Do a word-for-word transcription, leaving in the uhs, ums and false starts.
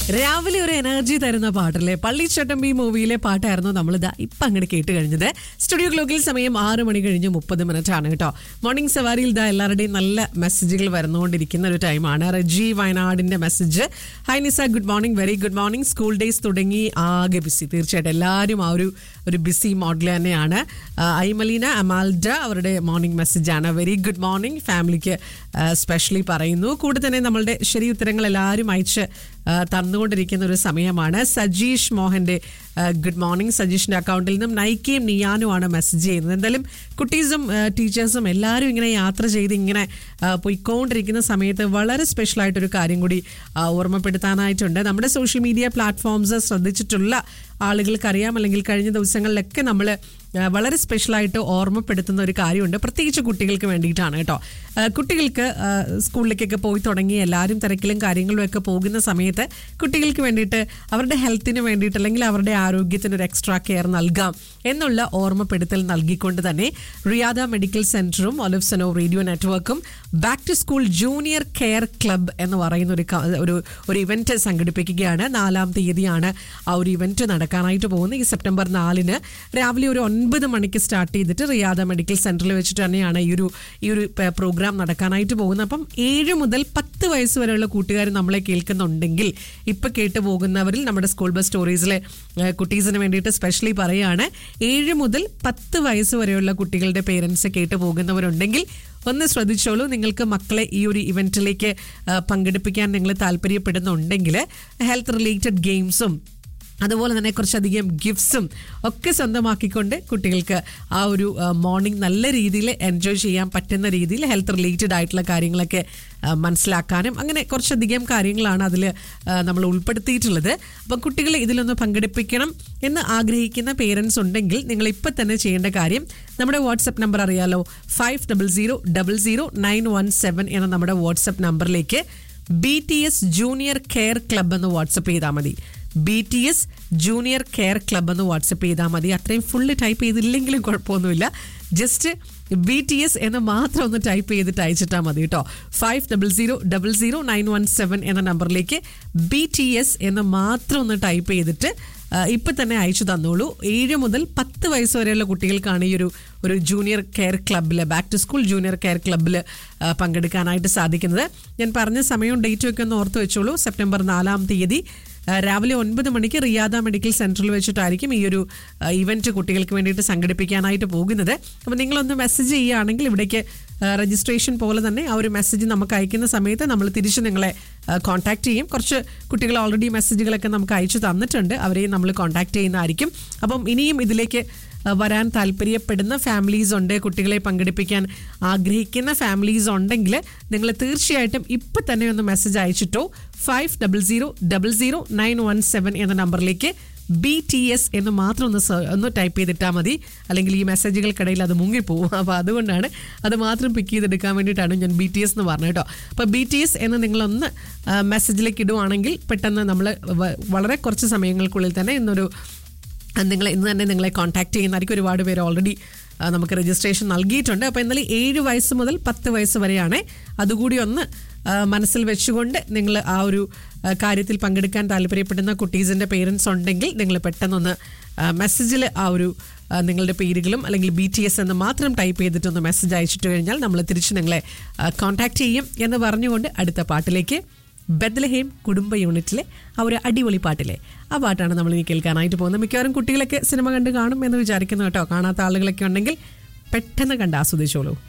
രാവിലെ ഒരു എനർജി തരുന്ന പാട്ടല്ലേ, പള്ളിച്ചട്ടമ്പി മൂവിയിലെ പാട്ടായിരുന്നു നമ്മളിതാ ഇപ്പം അങ്ങോട്ട് കേട്ട് കഴിഞ്ഞത്. സ്റ്റുഡിയോ ഗ്ലോക്കിൽ സമയം ആറ് മണി കഴിഞ്ഞ് മുപ്പത് മിനിറ്റ് ആണ് കേട്ടോ. മോർണിംഗ് സവാരിയിൽ ഇതാ എല്ലാവരുടെയും നല്ല മെസ്സേജുകൾ വരുന്നുകൊണ്ടിരിക്കുന്ന ഒരു ടൈമാണ്. റജി വയനാടിന്റെ മെസ്സേജ്, ഹായ് നിസ, good morning, very good morning. School days തുടങ്ങി ആകെ ബിസി. തീർച്ചയായിട്ടും എല്ലാവരും ആ ഒരു ഒരു ബിസി മോഡൽ തന്നെയാണ്. ഐമലീന അമാൽഡ അവരുടെ മോർണിംഗ് മെസ്സേജാണ്, വെരി ഗുഡ് മോർണിംഗ്, ഫാമിലിക്ക് സ്പെഷ്യലി പറയുന്നു. കൂടെ തന്നെ നമ്മളുടെ ശരി ഉത്തരങ്ങൾ എല്ലാവരും അയച്ച് തന്നുകൊണ്ടിരിക്കുന്ന ഒരു സമയമാണ്. Sajeesh മോഹന്റെ good morning. സജീഷിന്റെ അക്കൗണ്ടിൽ നിന്നും നൈക്കയും നിയാനുമാണ് മെസ്സേജ് ചെയ്യുന്നത്. എന്തായാലും കുട്ടീസും ടീച്ചേഴ്സും എല്ലാവരും ഇങ്ങനെ യാത്ര ചെയ്ത് ഇങ്ങനെ പോയിക്കൊണ്ടിരിക്കുന്ന സമയത്ത് വളരെ സ്പെഷ്യൽ ആയിട്ടൊരു കാര്യം കൂടി ഓർമ്മപ്പെടുത്താനായിട്ടുണ്ട്. നമ്മുടെ സോഷ്യൽ മീഡിയ പ്ലാറ്റ്ഫോംസ് ശ്രദ്ധിച്ചിട്ടുള്ള ആളുകൾക്കറിയാം, അല്ലെങ്കിൽ കഴിഞ്ഞ ദിവസങ്ങളിലൊക്കെ നമ്മൾ വളരെ സ്പെഷ്യലായിട്ട് ഓർമ്മപ്പെടുത്തുന്ന ഒരു കാര്യമുണ്ട്. പ്രത്യേകിച്ച് കുട്ടികൾക്ക് വേണ്ടിയിട്ടാണ് കേട്ടോ. കുട്ടികൾക്ക് സ്കൂളിലേക്കൊക്കെ പോയി തുടങ്ങി എല്ലാവരും തിരക്കിലും കാര്യങ്ങളും ഒക്കെ പോകുന്ന സമയത്ത് കുട്ടികൾക്ക് വേണ്ടിയിട്ട് അവരുടെ ഹെൽത്തിന് വേണ്ടിയിട്ട് അല്ലെങ്കിൽ അവരുടെ ആരോഗ്യത്തിന് ഒരു എക്സ്ട്രാ കെയർ നൽകാം എന്നുള്ള ഓർമ്മപ്പെടുത്തൽ നൽകിക്കൊണ്ട് തന്നെ റിയാദ മെഡിക്കൽ സെന്ററും ഒലിവ്സനോ റേഡിയോ നെറ്റ്വർക്കും back to school junior care club എന്ന് പറയുന്ന ഒരു ഒരു ഒരു ഇവന്റ് സംഘടിപ്പിക്കുകയാണ്. നാലാം തീയതിയാണ് ആ ഒരു ഇവന്റ് നടക്കാനായിട്ട് പോകുന്നത്. ഈ സെപ്റ്റംബർ നാലിന് രാവിലെ ഒരു ഒൻപത് മണിക്ക് സ്റ്റാർട്ട് ചെയ്തിട്ട് റിയാദ മെഡിക്കൽ സെന്ററിൽ വെച്ചിട്ട് തന്നെയാണ് ഈ ഒരു ഈ ഒരു പ്രോഗ്രാം നടക്കാനായിട്ട് പോകുന്നത്. അപ്പം ഏഴ് മുതൽ പത്ത് വയസ്സ് വരെയുള്ള കൂട്ടുകാർ നമ്മളെ കേൾക്കുന്നുണ്ടെങ്കിൽ ഇപ്പം കേട്ടു പോകുന്നവരിൽ നമ്മുടെ സ്കൂൾ ബസ് സ്റ്റോറീസിലെ കുട്ടീസിന് വേണ്ടിയിട്ട് സ്പെഷ്യലി പറയുകയാണ്, ഏഴ് മുതൽ പത്ത് വയസ്സ് വരെയുള്ള കുട്ടികളുടെ പേരൻസ് കേട്ടു പോകുന്നവരുണ്ടെങ്കിൽ ഒന്ന് ശ്രദ്ധിച്ചോളൂ. നിങ്ങൾക്ക് മക്കളെ ഈ ഒരു ഇവന്റിലേക്ക് പങ്കെടുപ്പിക്കാൻ നിങ്ങൾ താല്പര്യപ്പെടുന്നുണ്ടെങ്കിൽ ഹെൽത്ത് റിലേറ്റഡ് ഗെയിംസും അതുപോലെ തന്നെ കുറച്ചധികം ഗിഫ്റ്റ്സും ഒക്കെ സ്വന്തമാക്കിക്കൊണ്ട് കുട്ടികൾക്ക് ആ ഒരു മോർണിംഗ് നല്ല രീതിയിൽ എൻജോയ് ചെയ്യാൻ പറ്റുന്ന രീതിയിൽ ഹെൽത്ത് റിലേറ്റഡ് ആയിട്ടുള്ള കാര്യങ്ങളൊക്കെ മനസ്സിലാക്കാനും അങ്ങനെ കുറച്ചധികം കാര്യങ്ങളാണ് അതിൽ നമ്മൾ ഉൾപ്പെടുത്തിയിട്ടുള്ളത്. അപ്പം കുട്ടികളെ ഇതിലൊന്ന് പങ്കെടുപ്പിക്കണം എന്ന് ആഗ്രഹിക്കുന്ന പേരൻസ് ഉണ്ടെങ്കിൽ നിങ്ങൾ ഇപ്പം തന്നെ ചെയ്യേണ്ട കാര്യം, നമ്മുടെ വാട്സപ്പ് നമ്പർ അറിയാലോ, five double zero double zero nine one seven എന്ന നമ്മുടെ വാട്സപ്പ് നമ്പറിലേക്ക് B T S junior care club എന്ന് വാട്സപ്പ് ചെയ്താൽ മതി. B T S junior care club എന്ന് വാട്സപ്പ് ചെയ്താൽ മതി. അത്രയും ഫുള്ള് ടൈപ്പ് ചെയ്തില്ലെങ്കിലും കുഴപ്പമൊന്നുമില്ല, ജസ്റ്റ് ബി ടി എസ് എന്ന് മാത്രം ഒന്ന് ടൈപ്പ് ചെയ്തിട്ട് അയച്ചിട്ടാൽ മതി കേട്ടോ. Five double zero double zero nine one seven എന്ന നമ്പറിലേക്ക് ബി ടി എസ് എന്ന് മാത്രം ഒന്ന് ടൈപ്പ് ചെയ്തിട്ട് ഇപ്പം തന്നെ അയച്ചു തന്നോളൂ. ഏഴ് മുതൽ പത്ത് വയസ്സ് വരെയുള്ള കുട്ടികൾക്കാണ് ഈ ഒരു ഒരു ജൂനിയർ കെയർ ക്ലബ്ബിൽ, back to school junior care ക്ലബ്ബിൽ പങ്കെടുക്കാനായിട്ട് സാധിക്കുന്നത്. ഞാൻ പറഞ്ഞ സമയവും ഡേറ്റും ഒക്കെ ഒന്ന് ഓർത്ത് വെച്ചോളൂ. സെപ്റ്റംബർ നാലാം തീയതി രാവിലെ ഒൻപത് മണിക്ക് റിയാദ മെഡിക്കൽ സെന്ററിൽ വെച്ചിട്ടായിരിക്കും ഈ ഒരു ഇവന്റ് കുട്ടികൾക്ക് വേണ്ടിയിട്ട് സംഘടിപ്പിക്കാനായിട്ട് പോകുന്നത്. അപ്പോൾ നിങ്ങളൊന്ന് മെസ്സേജ് ചെയ്യുകയാണെങ്കിൽ ഇവിടേക്ക് രജിസ്ട്രേഷൻ പോലെ തന്നെ ആ ഒരു മെസ്സേജ് നമുക്ക് അയക്കുന്ന സമയത്ത് നമ്മൾ തിരിച്ച് നിങ്ങളെ കോൺടാക്ട് ചെയ്യും. കുറച്ച് കുട്ടികൾ ഓൾറെഡി മെസ്സേജുകളൊക്കെ നമുക്ക് അയച്ചു തന്നിട്ടുണ്ട്, അവരെയും നമ്മൾ കോൺടാക്ട് ചെയ്യുന്നതായിരിക്കും. അപ്പം ഇനിയും ഇതിലേക്ക് വരാൻ താല്പര്യപ്പെടുന്ന ഫാമിലീസ് ഉണ്ട്, കുട്ടികളെ പങ്കെടുപ്പിക്കാൻ ആഗ്രഹിക്കുന്ന ഫാമിലീസ് ഉണ്ടെങ്കിൽ നിങ്ങൾ തീർച്ചയായിട്ടും ഇപ്പം തന്നെ ഒന്ന് message അയച്ചിട്ടോ. Five double zero double zero nine one seven എന്ന നമ്പറിലേക്ക് ബി ടി എസ് എന്ന് മാത്രം ഒന്ന് ഒന്ന് ടൈപ്പ് ചെയ്തിട്ടാൽ മതി, അല്ലെങ്കിൽ ഈ മെസ്സേജുകൾക്കിടയിൽ അത് മുങ്ങിപ്പോവും. അപ്പോൾ അതുകൊണ്ടാണ് അത് മാത്രം പിക്ക് ചെയ്തെടുക്കാൻ വേണ്ടിയിട്ടാണ് ഞാൻ ബി ടി എസ് എന്ന് പറഞ്ഞത് കേട്ടോ. അപ്പോൾ ബി ടി എസ് എന്ന് നിങ്ങളൊന്ന് മെസ്സേജിലേക്ക് ഇടുവാണെങ്കിൽ പെട്ടെന്ന് നമ്മൾ വളരെ കുറച്ച് സമയങ്ങൾക്കുള്ളിൽ തന്നെ ഇന്നൊരു നിങ്ങൾ ഇന്ന് തന്നെ നിങ്ങളെ കോൺടാക്ട് ചെയ്യുന്നതായിരിക്കും. ഒരുപാട് പേര് ഓൾറെഡി നമുക്ക് രജിസ്ട്രേഷൻ നൽകിയിട്ടുണ്ട്. അപ്പോൾ എന്നാലും ഏഴ് വയസ്സ് മുതൽ പത്ത് വയസ്സ് വരെയാണ്. അതുകൂടി ഒന്ന് മനസ്സിൽ വെച്ചുകൊണ്ട് നിങ്ങൾ ആ ഒരു കാര്യത്തിൽ പങ്കെടുക്കാൻ താല്പര്യപ്പെടുന്ന കുട്ടീസിൻ്റെ പേരൻസ് ഉണ്ടെങ്കിൽ നിങ്ങൾ പെട്ടെന്നൊന്ന് മെസ്സേജിൽ ആ ഒരു നിങ്ങളുടെ പേരുകളും അല്ലെങ്കിൽ ബി ടി എസ് എന്ന് മാത്രം ടൈപ്പ് ചെയ്തിട്ടൊന്ന് മെസ്സേജ് അയച്ചിട്ട് കഴിഞ്ഞാൽ നമ്മൾ തിരിച്ച് നിങ്ങളെ കോൺടാക്ട് ചെയ്യും എന്ന് പറഞ്ഞുകൊണ്ട് അടുത്ത പാട്ടിലേക്ക്, ബെത്ലഹേം കുടുംബ യൂണിറ്റിലെ ആ ഒരു അടിപൊളി പാട്ടിലെ ആ പാട്ടാണ് നമ്മൾ ഇനി കേൾക്കാനായിട്ട് പോകുന്നത്. മിക്കവാറും കുട്ടികളൊക്കെ സിനിമ കണ്ട് കാണും എന്ന് വിചാരിക്കുന്നു കേട്ടോ. കാണാത്ത ആളുകളൊക്കെ ഉണ്ടെങ്കിൽ പെട്ടെന്ന് കണ്ട് ആസ്വദിച്ചോളൂ.